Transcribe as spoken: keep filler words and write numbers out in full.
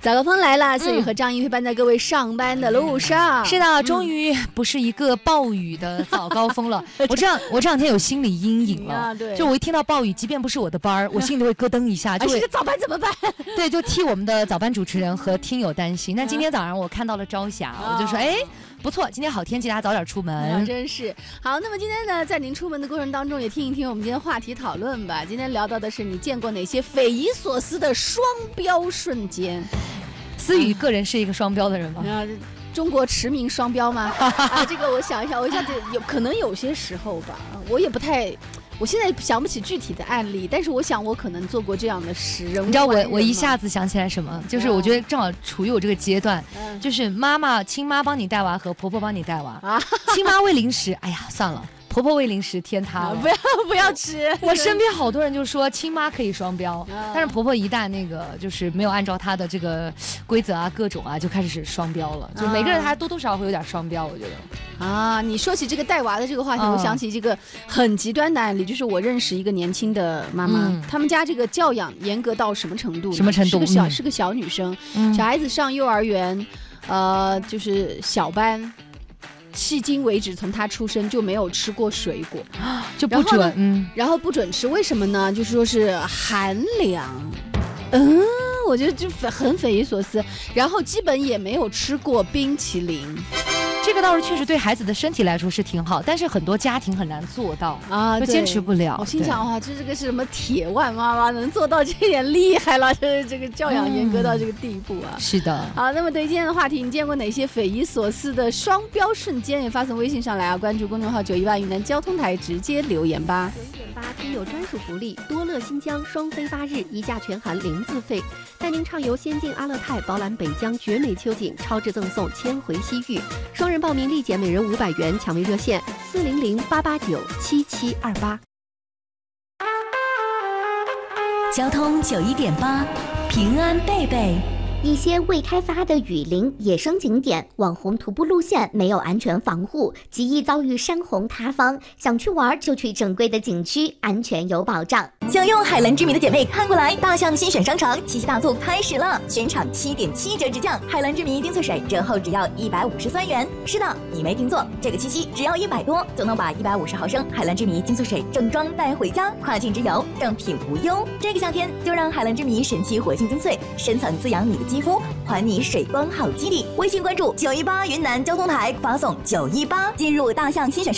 早高峰来了，所以和张一陪伴在各位上班的路上。 嗯、是的，终于不是一个暴雨的早高峰了。我这样，我这两天有心理阴影了。啊、对，就我一听到暴雨，即便不是我的班儿，我心里会咯噔一下。就会、 啊、这个早班怎么办？ 对，就替我们的早班主持人和听友担心。那今天早上我看到了朝霞，啊、我就说，哎。不错，今天好天气，大家早点出门。 啊、真是好。那么今天呢，在您出门的过程当中，也听一听我们今天话题讨论吧。今天聊到的是你见过哪些匪夷所思的双标瞬间？ 思雨个人是一个双标的人吗？ 啊，中国驰名双标吗？啊，这个我想一下，我一下子有可能有些时候吧，我也不太。我现在想不起具体的案例，但是我想我可能做过这样的事。你知道我我一下子想起来什么？就是我觉得正好处于我这个阶段，嗯、就是妈妈亲妈帮你带娃和婆婆帮你带娃。啊，亲妈喂零食，哎呀算了。婆婆喂零食天塌了，啊、 不要不要吃。 我身边好多人就说亲妈可以双标，啊、但是婆婆一旦那个就是没有按照她的这个规则啊各种啊就开始是双标了，啊、就每个人还多多少少会有点双标，我觉得。 啊，你说起这个带娃的这个话题，啊、我想起这个很极端的案例，就是我认识一个年轻的妈妈，嗯、他们家这个教养严格到什么程度？ 什么程度？ 是个小、嗯、是个小女生，嗯、小孩子上幼儿园，呃，就是小班。迄今为止，从他出生就没有吃过水果， 就不准， 嗯，然后不准吃，为什么呢？就是说是寒凉，嗯，我觉得就很匪夷所思。然后基本也没有吃过冰淇淋。 这个倒是确实对孩子的身体来说是挺好，但是很多家庭很难做到啊，就坚持不了。 我心想哇，这这个是什么铁腕妈妈能做到这点厉害了，这这个教养严格到这个地步啊！ 嗯、是的。 好，那么对今天的话题，你见过哪些匪夷所思的双标瞬间？也发送微信上来啊，关注公众号九一八云南交通台，直接留言吧。 九一点八听友专属福利，多乐新疆双飞八日，一价全含零自费，带您畅游仙境阿勒泰，饱览北疆绝美秋景，超值赠送千回西域。双人报名立减每人五百元，抢位热线四零零八八九七七二八。 交通九一点八，平安贝贝。 一些未开发的雨林、野生景点、网红徒步路线没有安全防护，极易遭遇山洪塌方。想去玩就去正规的景区，安全有保障。 想用海蓝之谜的姐妹看过来，大象新选商场七夕大促开始了，全场七点七折直降，海蓝之谜冰萃水折后只要一百五十三元。是的，你没听错，这个七夕只要一百多就能把一百五十毫升海蓝之谜精粹水正装带回家，跨境之游正品无忧。这个夏天就让海蓝之谜神奇活性精粹深层滋养你的肌肤，还你水光好肌理。微信关注九一八云南交通台，发送九一八进入大象新选